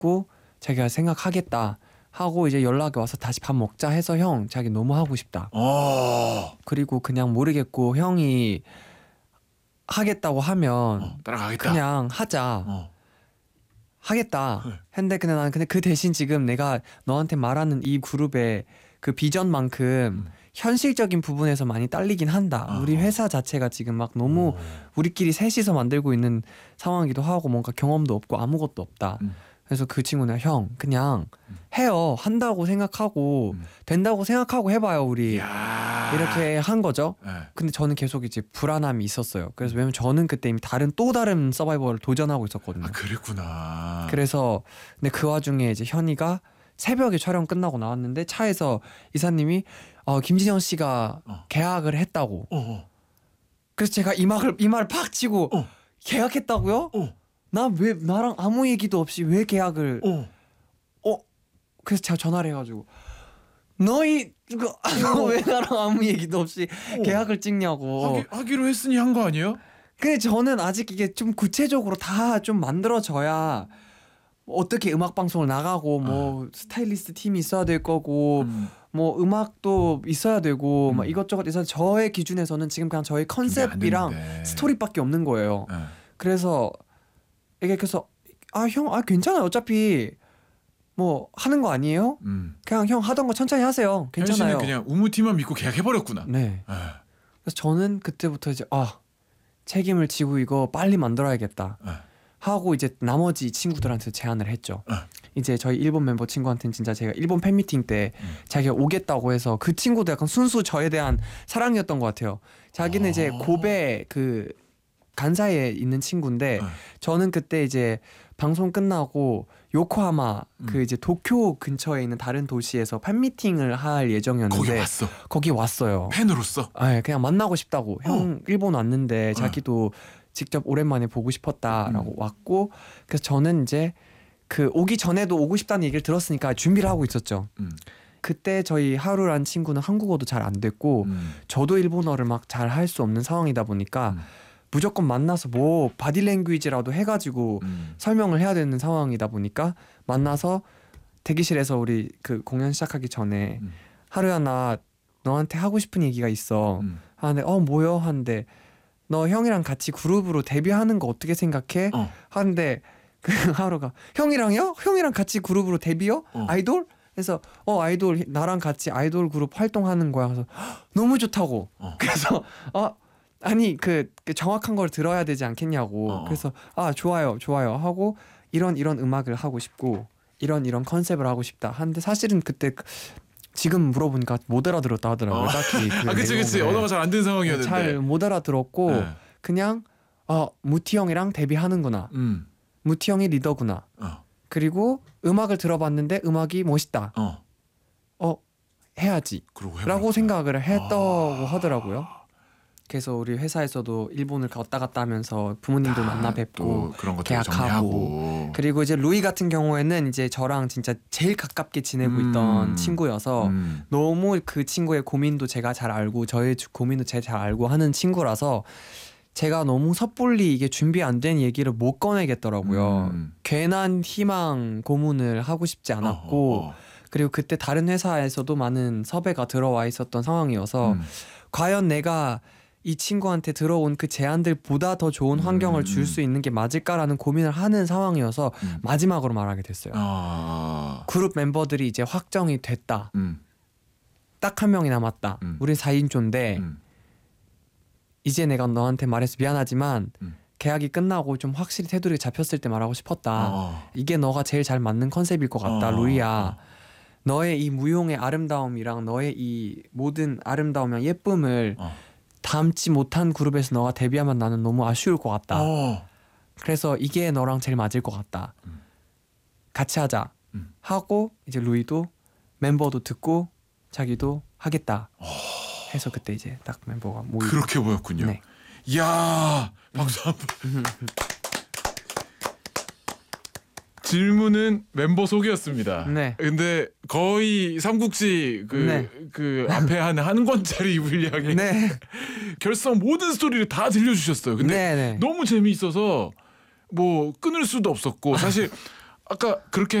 듣고 자기가 생각하겠다 하고 이제 연락이 와서 다시 밥 먹자 해서 형 자기 너무 하고 싶다. 그리고 그냥 모르겠고 형이 하겠다고 하면 따라가겠다. 그냥 하자. 하겠다. 했는데 근데 나는 근데 그 대신 지금 내가 너한테 말하는 이 그룹의 그 비전만큼 현실적인 부분에서 많이 딸리긴 한다. 우리 회사 자체가 지금 막 너무 우리끼리 셋이서 만들고 있는 상황이기도 하고 뭔가 경험도 없고 아무것도 없다. 그래서 그 친구는 형 그냥 해요. 한다고 생각하고 된다고 생각하고 해봐요 우리. 이렇게 한 거죠. 근데 저는 계속 이제 불안함이 있었어요. 그래서 왜냐면 저는 그때 이미 또 다른 서바이벌을 도전하고 있었거든요. 그랬구나. 그래서 근데 그 와중에 이제 현이가 새벽에 촬영 끝나고 나왔는데 차에서 이사님이 김진영 씨가 계약을 했다고. 그래서 제가 이 말을 팍 치고 계약했다고요? 나 왜 나랑 아무 얘기도 없이 왜 계약을? 그래서 제가 전화를 해가지고 너희 왜 나랑 아무 얘기도 없이 계약을 찍냐고. 하기로 했으니 한 거 아니에요? 근데 저는 아직 이게 좀 구체적으로 다 좀 만들어져야 어떻게 음악 방송을 나가고 뭐 스타일리스트 팀이 있어야 될 거고 뭐 음악도 있어야 되고 막 이것저것 있어서 저의 기준에서는 지금 그냥 저의 컨셉이랑 스토리밖에 없는 거예요. 그래서 이게 그래서 형 괜찮아요. 어차피 뭐 하는 거 아니에요? 그냥 형 하던 거 천천히 하세요. 괜찮아요. 현씨는 그냥 우무팀만 믿고 계약해버렸구나. 네. 그래서 저는 그때부터 이제 책임을 지고 이거 빨리 만들어야겠다 하고 이제 나머지 친구들한테 제안을 했죠. 이제 저희 일본 멤버 친구한테는 진짜 제가 일본 팬미팅 때 자기가 오겠다고 해서 그 친구도 약간 순수 저에 대한 사랑이었던 것 같아요. 자기는 이제 고베 그 간사이에 있는 친구인데 저는 그때 이제 방송 끝나고 요코하마 그 이제 도쿄 근처에 있는 다른 도시에서 팬미팅을 할 예정이었는데 거기 왔어요. 팬으로서? 그냥 만나고 싶다고. 형 일본 왔는데 자기도 직접 오랜만에 보고 싶었다라고 왔고 그래서 저는 이제 그 오기 전에도 오고 싶다는 얘기를 들었으니까 준비를 하고 있었죠. 그때 저희 하루란 친구는 한국어도 잘 안 됐고 저도 일본어를 막 잘 할 수 없는 상황이다 보니까 무조건 만나서 뭐 바디랭귀지라도 해가지고 설명을 해야 되는 상황이다 보니까 만나서 대기실에서 우리 그 공연 시작하기 전에 하루야 나 너한테 하고 싶은 얘기가 있어. 하는데 뭐요? 하는데 너 형이랑 같이 그룹으로 데뷔하는 거 어떻게 생각해? 하는데 그 하루가 형이랑요? 형이랑 같이 그룹으로 데뷔요? 아이돌? 그래서 아이돌 나랑 같이 아이돌 그룹 활동하는 거야. 그래서 너무 좋다고. 그래서 아니 그 정확한 걸 들어야 되지 않겠냐고. 그래서 좋아요 하고 이런 음악을 하고 싶고 이런 컨셉을 하고 싶다 하는데 사실은 그때 지금 물어보니까 못 알아들었다 하더라고요. 딱히 그치 언어가 잘 안 된 상황이었는데 잘 못 알아들었고 그냥 무티 형이랑 데뷔하는구나. 무티 형이 리더구나. 그리고 음악을 들어봤는데 음악이 멋있다. 해야지 라고 생각을 했다고 하더라고요. 그래서 우리 회사에서도 일본을 왔다 갔다 하면서 부모님도 만나 뵙고 계약하고 그리고 이제 루이 같은 경우에는 이제 저랑 진짜 제일 가깝게 지내고 있던 친구여서 너무 그 친구의 고민도 제가 잘 알고 저의 고민도 제가 잘 알고 하는 친구라서 제가 너무 섣불리 이게 준비 안 된 얘기를 못 꺼내겠더라고요. 괜한 희망 고문을 하고 싶지 않았고 그리고 그때 다른 회사에서도 많은 섭외가 들어와 있었던 상황이어서 과연 내가 이 친구한테 들어온 그 제안들보다 더 좋은 환경을 줄 수 있는 게 맞을까라는 고민을 하는 상황이어서 마지막으로 말하게 됐어요. 그룹 멤버들이 이제 확정이 됐다. 딱 한 명이 남았다. 우린 4인조인데 이제 내가 너한테 말해서 미안하지만 계약이 끝나고 좀 확실히 테두리 잡혔을 때 말하고 싶었다. 이게 너가 제일 잘 맞는 컨셉일 것 같다. 루이야. 너의 이 무용의 아름다움이랑 너의 이 모든 아름다움이랑 예쁨을 담지 못한 그룹에서 너가 데뷔하면 나는 너무 아쉬울 것 같다. 그래서 이게 너랑 제일 맞을 것 같다. 같이 하자 하고 이제 루이도 멤버도 듣고 자기도 하겠다 해서 그때 이제 딱 멤버가 모이고 그렇게 보였군요. 네. 이야 박수 한번. 질문은 멤버 소개였습니다. 네. 근데 거의 삼국지 그 앞에 한 권짜리 분량의 결성 모든 스토리를 다 들려주셨어요. 근데 너무 재미있어서 뭐 끊을 수도 없었고 사실 아까 그렇게